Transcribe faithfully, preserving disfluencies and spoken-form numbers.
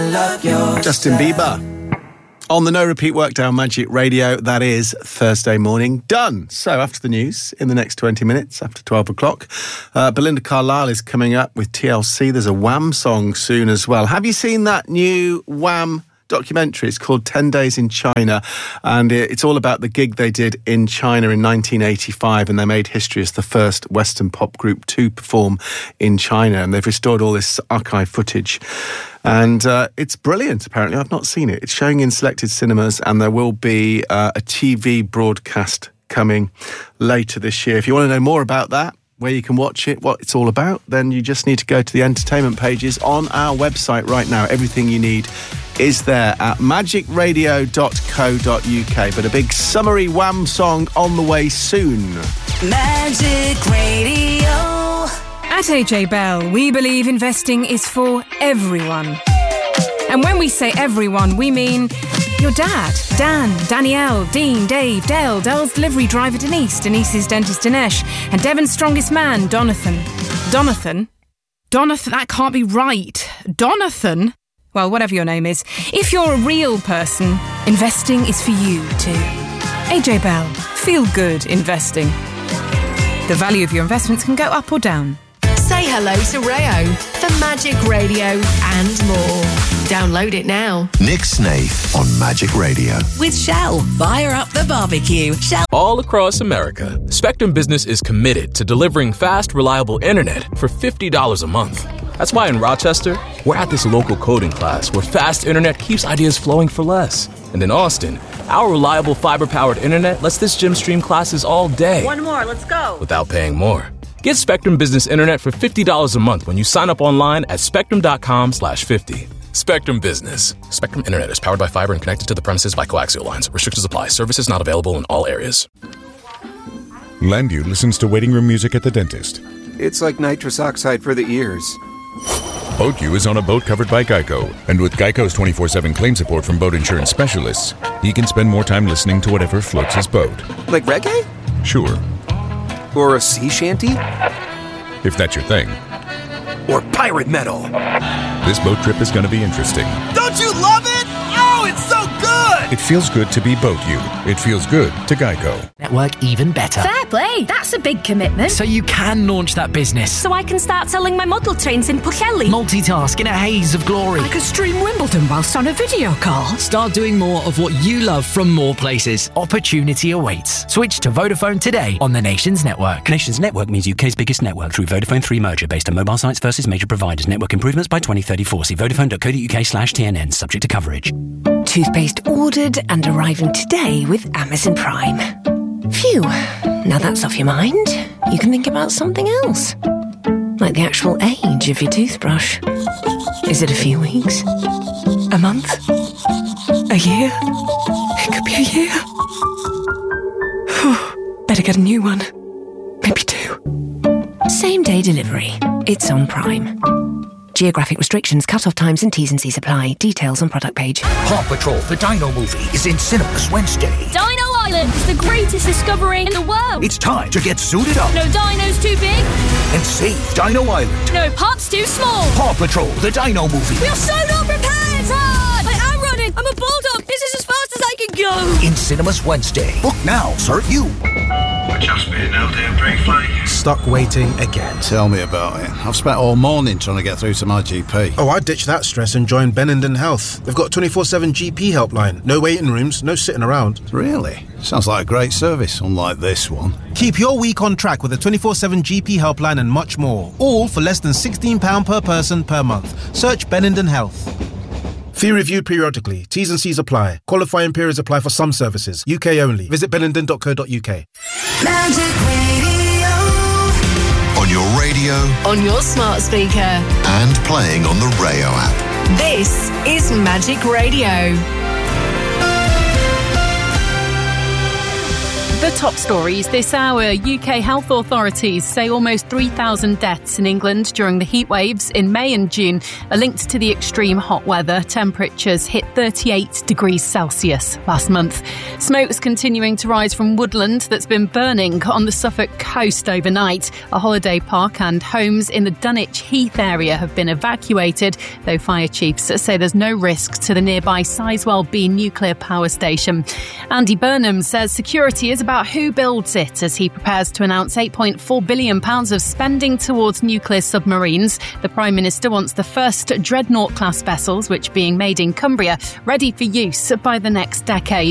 love your Justin Bieber. On the No Repeat Workdown Magic Radio, that is Thursday morning. Done. So after the news, in the next twenty minutes, after twelve o'clock, uh, Belinda Carlisle is coming up with T L C. There's a Wham song soon as well. Have you seen that new Wham documentary? It's called ten days in China, and it's all about the gig they did in China in nineteen eighty-five, and they made history as the first Western pop group to perform in China, and they've restored all this archive footage. And uh, it's brilliant, apparently. I've not seen it. It's showing in selected cinemas, and there will be uh, a T V broadcast coming later this year. If you want to know more about that, where you can watch it, what it's all about, then you just need to go to the entertainment pages on our website right now. Everything you need is there at magic radio dot co dot uk. But a big summery Wham song on the way soon. Magic Radio. At A J Bell, we believe investing is for everyone. And when we say everyone, we mean your dad, Dan, Danielle, Dean, Dave, Dale, Dale's delivery driver Denise, Denise's dentist Dinesh, and Devon's strongest man, Donathan. Donathan? Donathan? That can't be right. Donathan? Well, whatever your name is. If you're a real person, investing is for you too. A J Bell. Feel good investing. The value of your investments can go up or down. Say hello to Rayo for Magic Radio and more. Download it now. Nick Snaith on Magic Radio. With Shell, fire up the barbecue. Shell. All across America, Spectrum Business is committed to delivering fast, reliable internet for fifty dollars a month. That's why in Rochester, we're at this local coding class where fast internet keeps ideas flowing for less. And in Austin, our reliable fiber-powered internet lets this gym stream classes all day. One more, let's go. Without paying more. Get Spectrum Business Internet for fifty dollars a month when you sign up online at spectrum.com slash 50. Spectrum Business. Spectrum Internet is powered by fiber and connected to the premises by coaxial lines. Restrictions apply. Services not available in all areas. Landu listens to waiting room music at the dentist. It's like nitrous oxide for the ears. BoatU is on a boat covered by Geico, and with Geico's twenty-four seven claim support from boat insurance specialists, he can spend more time listening to whatever floats his boat. Like reggae? Sure. Or a sea shanty? If that's your thing. Or pirate metal. This boat trip is going to be interesting. Don't you love it? Oh, it's so good! It feels good to be BoatU. It feels good to Geico. Network even better. Fair play. That's a big commitment. So you can launch that business. So I can start selling my model trains in Pwllheli. Multitask in a haze of glory. I could stream Wimbledon whilst on a video call. Start doing more of what you love from more places. Opportunity awaits. Switch to Vodafone today on the Nations Network. Nations Network means U K's biggest network through Vodafone three merger based on mobile sites versus major providers. Network improvements by twenty thirty-four. See vodafone.co.uk slash TNN. Subject to coverage. Toothpaste ordered and arriving today with Amazon Prime. Phew, now that's off your mind. You can think about something else. Like the actual age of your toothbrush. Is it a few weeks? A month? A year? It could be a year. Whew, better get a new one. Maybe two. Same day delivery. It's on Prime. Geographic restrictions, cut-off times and T's and C's apply. Details on product page. Paw Patrol, the Dino movie, is in cinemas Wednesday. Dino Island is the greatest discovery in the world. It's time to get suited up. No dino's too big. And save Dino Island. No pups too small. Paw Patrol, the Dino movie. We are so not prepared. Run! I am running. I'm a bulldog. This is as fast as I can go. In cinemas Wednesday. Book now. Serve you. Just been out there, break flight. Stuck waiting again. Tell me about it. I've spent all morning trying to get through to my G P. Oh, I ditched that stress and joined Benenden Health. They've got a twenty-four seven G P helpline. No waiting rooms, no sitting around. Really? Sounds like a great service, unlike this one. Keep your week on track with a twenty-four seven G P helpline and much more. All for less than sixteen pounds per person per month. Search Benenden Health. Fee reviewed periodically. T's and C's apply. Qualifying periods apply for some services. U K only. Visit benenden dot co dot uk. Magic Radio. On your radio. On your smart speaker. And playing on the Rayo app. This is Magic Radio. The top stories this hour. U K health authorities say almost three thousand deaths in England during the heat waves in May and June are linked to the extreme hot weather. Temperatures hit thirty-eight degrees Celsius last month. Smoke's continuing to rise from woodland that's been burning on the Suffolk coast overnight. A holiday park and homes in the Dunwich Heath area have been evacuated, though fire chiefs say there's no risk to the nearby Sizewell B nuclear power station. Andy Burnham says security is about who builds it as he prepares to announce eight point four billion pounds of spending towards nuclear submarines. The Prime Minister wants the first Dreadnought-class vessels, which are being made in Cumbria, ready for use by the next decade.